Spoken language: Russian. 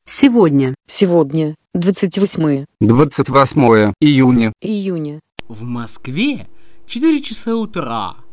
Сегодня. Сегодня, 28 28 июня. июня. В Москве 4 часа утра.